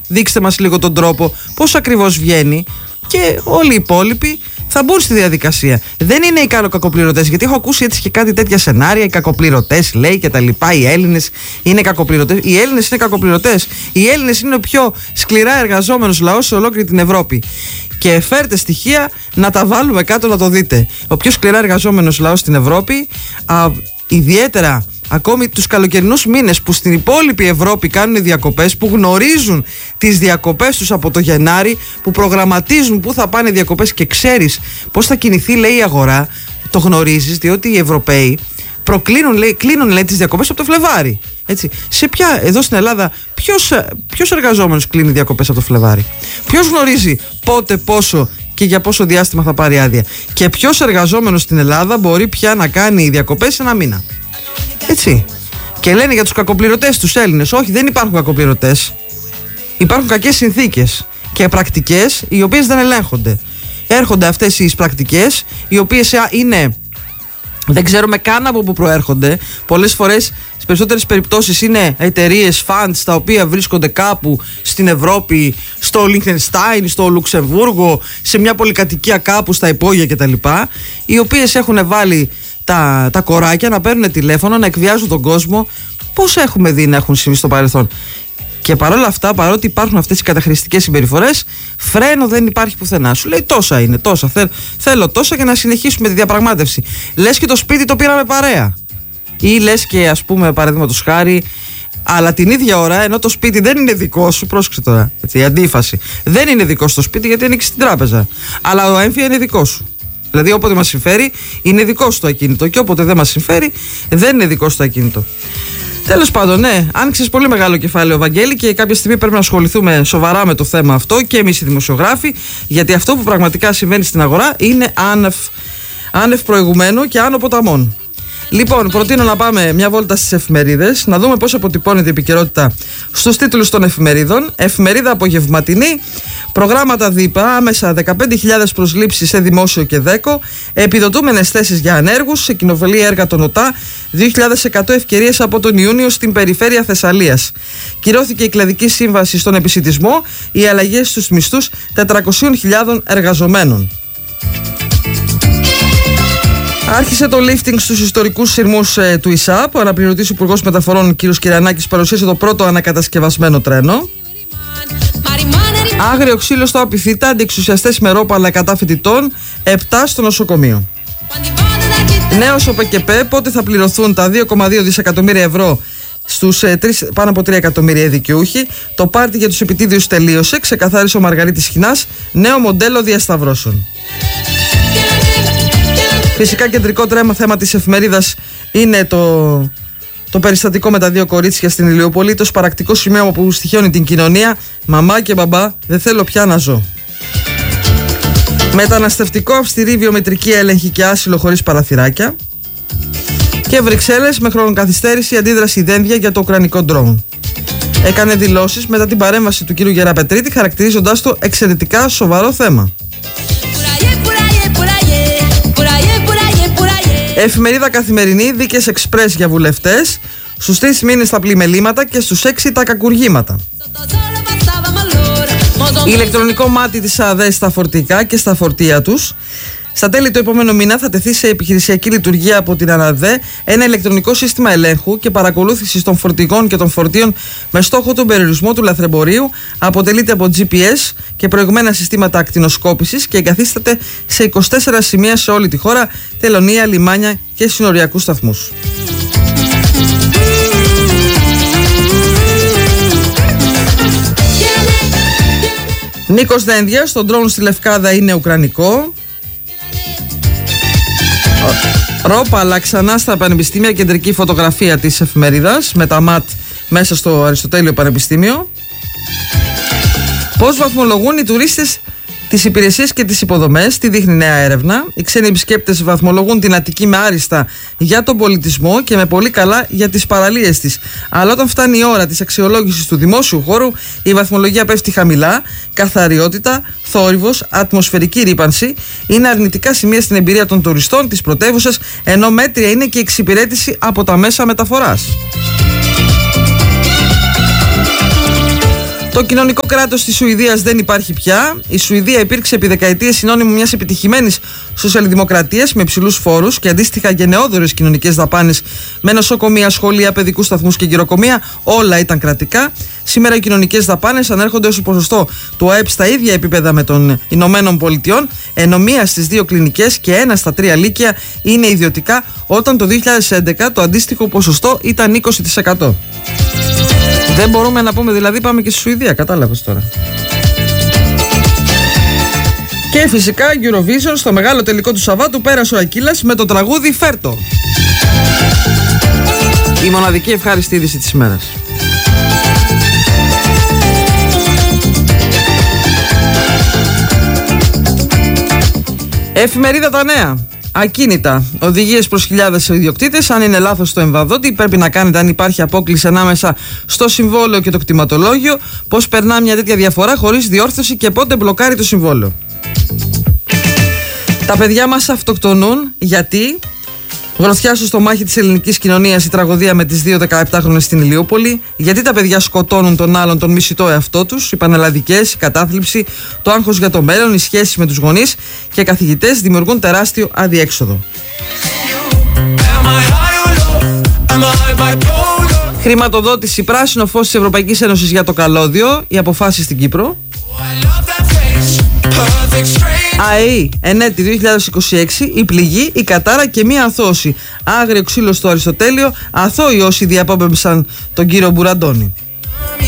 δείξτε μας λίγο τον τρόπο, πώς ακριβώς βγαίνει, και όλοι οι υπόλοιποι θα μπουν στη διαδικασία. Δεν είναι οι κακοπληρωτές, γιατί έχω ακούσει έτσι και κάτι τέτοια σενάρια. Οι κακοπληρωτές, λέει, και τα λοιπά. Οι Έλληνες είναι κακοπληρωτές. Οι Έλληνες είναι κακοπληρωτές. Οι Έλληνες είναι ο πιο σκληρά εργαζόμενος λαός σε ολόκληρη την Ευρώπη. Και φέρτε στοιχεία να τα βάλουμε κάτω να το δείτε. Ο πιο σκληρά εργαζόμενος λαός στην Ευρώπη, ιδιαίτερα ακόμη τους καλοκαιρινούς μήνες που στην υπόλοιπη Ευρώπη κάνουν διακοπές, που γνωρίζουν τις διακοπές τους από το Γενάρη, που προγραμματίζουν πού θα πάνε διακοπές και ξέρεις πώς θα κινηθεί, λέει, η αγορά. Το γνωρίζεις, διότι οι Ευρωπαίοι κλείνουν, λέει, τις διακοπές από το Φλεβάρι. Έτσι. Εδώ στην Ελλάδα ποιος εργαζόμενος κλείνει διακοπές από το Φλεβάρι? Ποιος γνωρίζει πότε, πόσο και για πόσο διάστημα θα πάρει άδεια? Και ποιος εργαζόμενος στην Ελλάδα μπορεί πια να κάνει διακοπές ένα μήνα? Έτσι. Και λένε για τους κακοπληρωτές, τους Έλληνες. Όχι, δεν υπάρχουν κακοπληρωτές. Υπάρχουν κακές συνθήκες και πρακτικές οι οποίες δεν ελέγχονται. Έρχονται αυτές οι πρακτικές, οι οποίες είναι, δεν ξέρουμε καν από πού προέρχονται. Πολλές φορές, στις περισσότερες περιπτώσεις, είναι εταιρείες, funds, τα οποία βρίσκονται κάπου στην Ευρώπη, στο Λιχτενστάιν, στο Λουξεμβούργο, σε μια πολυκατοικία κάπου στα υπόγεια κτλ. Οι οποίες έχουν βάλει τα κοράκια να παίρνουν τηλέφωνο, να εκβιάζουν τον κόσμο. Πώς έχουμε δει να έχουν συμβεί στο παρελθόν. Και παρόλα αυτά, παρότι υπάρχουν αυτές οι καταχρηστικές συμπεριφορές, φρένο δεν υπάρχει πουθενά. Σου λέει τόσα είναι, τόσα. Θέλω τόσα για να συνεχίσουμε τη διαπραγμάτευση. Λες και το σπίτι το πήραμε παρέα. Ή λες και, ας πούμε, παραδείγματος χάρη, αλλά την ίδια ώρα, ενώ το σπίτι δεν είναι δικό σου, πρόσεξε τώρα, έτσι, η αντίφαση. Δεν είναι δικό σου το σπίτι γιατί ανοίξει την τράπεζα. Αλλά ο έμφυα είναι δικό σου. Δηλαδή, όποτε μας συμφέρει, είναι δικό σου το ακίνητο, και όποτε δεν μας συμφέρει, δεν είναι δικό σου το ακίνητο. Τέλος πάντων, ναι, άνοιξες πολύ μεγάλο κεφάλαιο, Βαγγέλη, και κάποια στιγμή πρέπει να ασχοληθούμε σοβαρά με το θέμα αυτό, και εμείς οι δημοσιογράφοι, γιατί αυτό που πραγματικά συμβαίνει στην αγορά είναι άνευ προηγουμένου και άνω ποταμών. Λοιπόν, προτείνω να πάμε μια βόλτα στις εφημερίδες, να δούμε πώς αποτυπώνεται η επικαιρότητα στους τίτλους των εφημερίδων. Εφημερίδα απογευματινή, προγράμματα ΔΥΠΑ, άμεσα 15.000 προσλήψεις σε δημόσιο και ΔΕΚΟ, επιδοτούμενες θέσεις για ανέργους, σε κοινοβουλή έργα των ΟΤΑ, 2.100 ευκαιρίες από τον Ιούνιο στην περιφέρεια Θεσσαλίας. Κυρώθηκε η κλαδική σύμβαση στον επισιτισμό, οι αλλαγές στους μισθούς 400.000 εργαζομένων. Άρχισε το lifting στους ιστορικούς σειρμούς του ΙΣΑΠ. Ο αναπληρωτής Υπουργός Μεταφορών κ. Κυρανάκης παρουσίασε το πρώτο ανακατασκευασμένο τρένο. Άγριο ξύλο στο Απιθύτα, αντιεξουσιαστές με ρόπαλα κατά φοιτητών, 7 στο νοσοκομείο. Νέος ΟΠΕΚΕΠΕ, πότε θα πληρωθούν τα 2,2 δισεκατομμύρια ευρώ στους πάνω από 3 εκατομμύρια δικαιούχοι? Το πάρτι για τους επιτίδιους τελείωσε, ξεκαθάρισε ο Μαργαρίτης Χινάς. Νέο μοντέλο διασταυρώσεων. Φυσικά κεντρικό θέμα της εφημερίδας είναι το περιστατικό με τα 2 κορίτσια στην Ηλιούπολη, το σπαρακτικό σημείο που στοιχιώνει την κοινωνία. Μαμά και μπαμπά, δεν θέλω πια να ζω. Μεταναστευτικό, αυστηρή βιομετρική έλεγχη και άσυλο χωρίς παραθυράκια. Και Βρυξέλλες, με χρονοκαθυστέρηση, αντίδραση δένδια για το ουκρανικό ντρόουν. Έκανε δηλώσεις μετά την παρέμβαση του κ. Γεραπετρίτη, χαρακτηρίζοντας το εξαιρετικά σοβαρό θέμα. Εφημερίδα Καθημερινή, δίκες εξπρές για βουλευτές. Στους 3 μήνες τα πλημελήματα και στους 6 τα κακουργήματα. Ηλεκτρονικό μάτι της ΑΔΕ στα φορτικά και στα φορτία τους. Στα τέλη του επόμενου μήνα θα τεθεί σε επιχειρησιακή λειτουργία από την ΑΝΑΔΕ ένα ηλεκτρονικό σύστημα ελέγχου και παρακολούθησης των φορτηγών και των φορτίων με στόχο τον περιορισμό του λαθρεμπορίου. Αποτελείται από GPS και προηγμένα συστήματα ακτινοσκόπησης και εγκαθίσταται σε 24 σημεία σε όλη τη χώρα, τελωνεία, λιμάνια και συνοριακούς σταθμούς. Νίκος Δένδιας, το ντρόουν στη Λευκάδα είναι ουκρανικό. Ρόπαλα ξανά στα πανεπιστήμια, κεντρική φωτογραφία της εφημερίδας με τα ΜΑΤ μέσα στο Αριστοτέλειο Πανεπιστήμιο. Πώς βαθμολογούν οι τουρίστες τις υπηρεσίες και τις υποδομές, τι δείχνει νέα έρευνα. Οι ξένοι επισκέπτες βαθμολογούν την Αττική με άριστα για τον πολιτισμό και με πολύ καλά για τις παραλίες της. Αλλά όταν φτάνει η ώρα της αξιολόγησης του δημόσιου χώρου, η βαθμολογία πέφτει χαμηλά. Καθαριότητα, θόρυβος, ατμοσφαιρική ρύπανση είναι αρνητικά σημεία στην εμπειρία των τουριστών της πρωτεύουσας, ενώ μέτρια είναι και η εξυπηρέτηση από τα μέσα μεταφοράς. Το κοινωνικό κράτος της Σουηδίας δεν υπάρχει πια. Η Σουηδία υπήρξε επί δεκαετίες συνώνυμο μιας επιτυχημένης σοσιαλδημοκρατίας με υψηλούς φόρους και αντίστοιχα γενναιόδορες κοινωνικές δαπάνες με νοσοκομεία, σχολεία, παιδικούς σταθμούς και γυροκομεία. Όλα ήταν κρατικά. Σήμερα οι κοινωνικές δαπάνες ανέρχονται ως ποσοστό του ΑΕΠ στα ίδια επίπεδα με των Ηνωμένων Πολιτειών, ενώ μία στις 2 κλινικές και 1 στα 3 λύκεια είναι ιδιωτικά, όταν το 2011 το αντίστοιχο ποσοστό ήταν 20%. Δεν μπορούμε να πούμε, δηλαδή πάμε και στη Σουηδία, κατάλαβες τώρα. Και φυσικά Eurovision, στο μεγάλο τελικό του Σαββάτου πέρασε ο Ακύλας με το τραγούδι «Φέρτο». Η μοναδική ευχάριστη είδηση της ημέρας. Εφημερίδα Τα Νέα. Ακίνητα. Οδηγίες προς χιλιάδες ιδιοκτήτες. Αν είναι λάθος το εμβαδό, τι πρέπει να κάνετε αν υπάρχει απόκλιση ανάμεσα στο συμβόλαιο και το κτηματολόγιο, πώς περνά μια τέτοια διαφορά χωρίς διόρθωση και πότε μπλοκάρει το συμβόλαιο. Τα παιδιά μας αυτοκτονούν γιατί γροθιά στο στομάχι της ελληνικής κοινωνίας η τραγωδία με τις 2 17χρονες στην Ηλιούπολη. Γιατί τα παιδιά σκοτώνουν τον άλλον, τον μισητό εαυτό τους. Οι πανελλαδικές, η κατάθλιψη, το άγχος για το μέλλον, οι σχέσεις με τους γονείς και οι καθηγητές δημιουργούν τεράστιο αδιέξοδο. Χρηματοδότηση πράσινο φως της Ευρωπαϊκής Ένωσης για το καλώδιο. Οι αποφάσεις στην Κύπρο. ΑΕΗ, ενέτη 2026, η πληγή, η κατάρα και μία αθώωση. Άγριο ξύλο στο Αριστοτέλειο, αθώοι όσοι διαπόμπευσαν τον κύριο Μπουραντώνη.